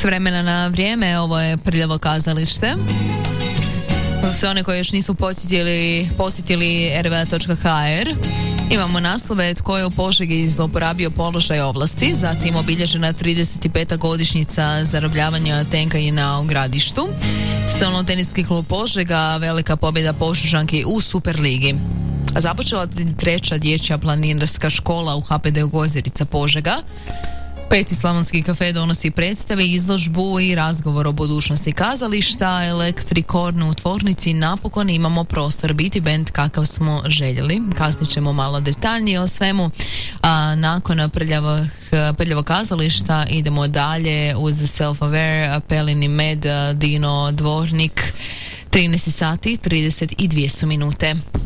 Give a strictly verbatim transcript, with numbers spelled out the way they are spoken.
vremena na vrijeme, ovo je Prljavo kazalište. Za sve one koji još nisu posjetili, posjetili er ve a točka ha er, imamo naslove tko je u Požegi zlouporabio položaj ovlasti, zatim obilježena trideset peta godišnjica zarobljavanja Tenkajina u Gradištu, Stolnoteniski klub Požega, velika pobjeda Požežanki u Superligi. Započela treća dječja planinarska škola u ha pe de u Gozirica Požega. Peti Slavonski kafe donosi predstave, izložbu i razgovor o budućnosti kazališta. Elektrikornu u tvornici napokon imamo prostor biti bend kakav smo željeli. Kasnije ćemo malo detaljnije o svemu. A nakon prljavog, prljavog kazališta idemo dalje uz Self-Aware, Pelini Med, Dino Dvornik. trinaest sati, trideset dvije su minute.